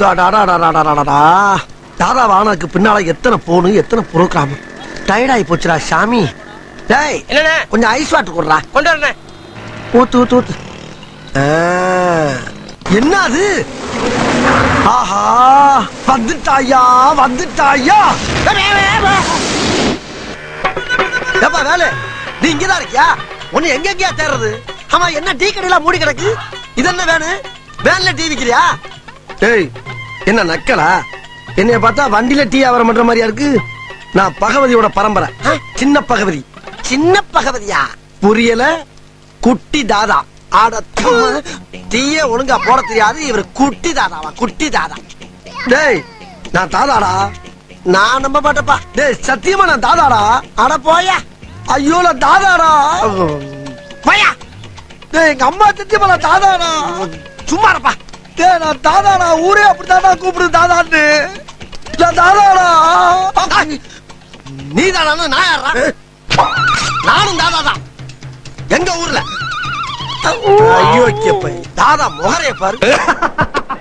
தாதா வானக்கு பின்னால எத்தனை போனு எத்தனை புரோகிராம் டயர்டாயி போச்சுடா சாமி. டேய் என்னண்ணே கொஞ்சம் ஐஸ் வாட்டர் கொடுறா. கொண்டு வரேன். ஊத்து ஊத்து ஊத்து. என்ன அது? ஆஹா வந்துட்டாயா வந்துட்டாயா. ஏப்பா வேலை நீ இங்கதான் இருக்கியா? உன்னை எங்கெங்கயா தேடுறது? ஆமா என்ன டீ கடையில மூடி கிடக்கு? இது என்ன வேணு? வேன்ல டீ விக்கிறியா? டேய் என்ன நக்கலா? என்னைய பார்த்தா வண்டியில டீ வியாபாரம் பண்ற மாதிரியா இருக்கு? நான் பகவதியோட பரம்பரை. சின்ன பகவதி. சின்ன பகவதியா? புரியல? குட்டி தாதா. ஆட டீயே ஒழுங்கா போட தெரியாது இவர் குட்டி தாதாவா? குட்டி தாதா. டேய் நான் தாதாடா. நான் நம்ப மாட்டேப்பா. டேய் சத்தியமா நான் தாதாடா. அட போயா. ஐயோ நான் தாதாடா. போயா. டேய் எங்க அம்மா சத்தியமா நான் தாதாடா. சும்மா இருப்பா. டேய் நான் தாதாடா. ஊரே அப்படித்தாடா கூப்பிடுது தாதான்னு. நான் தாதாடா. நீ தானா? நான் யாரா? நானும் தாதாதான். எங்க ஊர்ல. ஐயோ தாதா முகரைய பாரு.